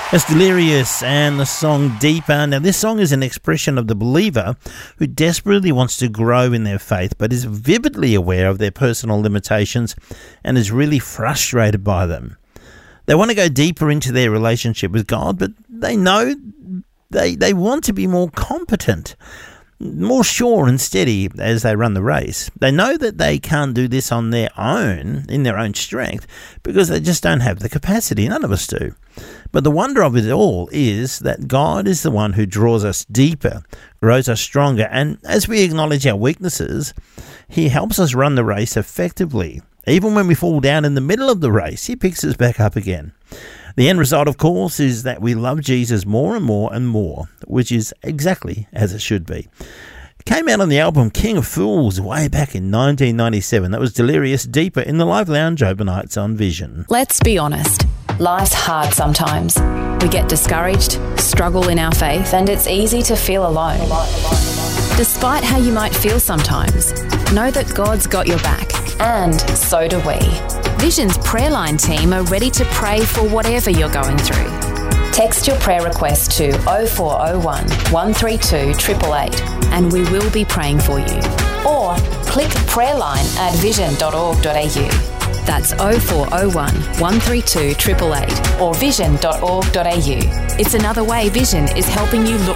It's Delirious and the song Deeper. Now, this song is an expression of the believer who desperately wants to grow in their faith, but is vividly aware of their personal limitations and is really frustrated by them. They want to go deeper into their relationship with God, but they know they want to be more competent, more sure and steady as they run the race. They know that they can't do this on their own, in their own strength, because they just don't have the capacity. None of us do. But the wonder of it all is that God is the one who draws us deeper, grows us stronger, and as we acknowledge our weaknesses, He helps us run the race effectively. Even when we fall down in the middle of the race, He picks us back up again. The end result, of course, is that we love Jesus more and more and more, which is exactly as it should be. It came out on the album King of Fools way back in 1997. That was Delirious, Deeper in the Live Lounge overnights on Vision. Let's be honest. Life's hard sometimes. We get discouraged, struggle in our faith, and it's easy to feel alone. Despite how you might feel sometimes, know that God's got your back. And so do we. Vision's prayer line team are ready to pray for whatever you're going through. Text your prayer request to 0401 132 888 and we will be praying for you. Or click prayerline at vision.org.au. That's 0401 132 888 or vision.org.au. It's another way Vision is helping you look